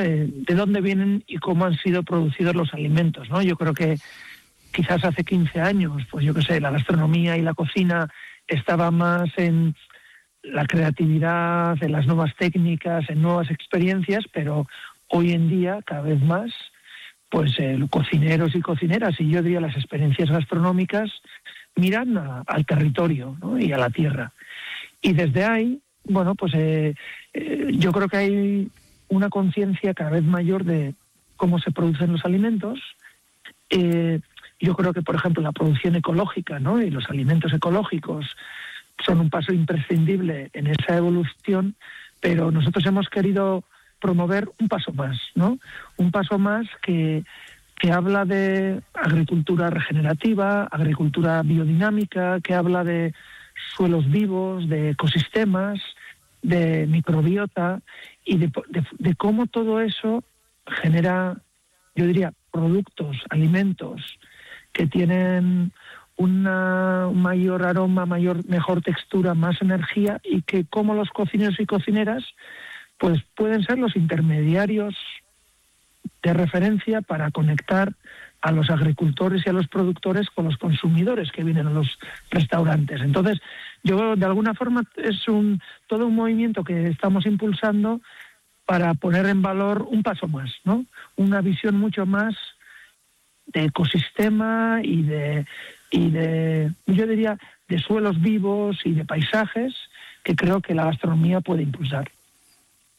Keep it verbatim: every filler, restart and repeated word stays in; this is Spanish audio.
De, de dónde vienen y cómo han sido producidos los alimentos, ¿no? Yo creo que quizás hace quince años, pues yo qué sé, la gastronomía y la cocina estaba más en la creatividad, en las nuevas técnicas, en nuevas experiencias, pero hoy en día, cada vez más, pues eh, cocineros y cocineras, y yo diría las experiencias gastronómicas, miran a, al territorio, ¿no? Y a la tierra. Y desde ahí, bueno, pues eh, eh, yo creo que hay una conciencia cada vez mayor de cómo se producen los alimentos. Eh, yo creo que, por ejemplo, la producción ecológica, ¿no? Y los alimentos ecológicos son un paso imprescindible en esa evolución, pero nosotros hemos querido promover un paso más, ¿no? Un paso más que, que habla de agricultura regenerativa, agricultura biodinámica, que habla de suelos vivos, de ecosistemas, de microbiota y de, de, de cómo todo eso genera, yo diría, productos, alimentos que tienen una mayor aroma, mayor, mejor textura, más energía, y que como los cocineros y cocineras pues pueden ser los intermediarios de referencia para conectar a los agricultores y a los productores con los consumidores que vienen a los restaurantes. Entonces, yo de alguna forma es un todo un movimiento que estamos impulsando para poner en valor un paso más, ¿no? Una visión mucho más de ecosistema y de y de yo diría de suelos vivos y de paisajes que creo que la gastronomía puede impulsar.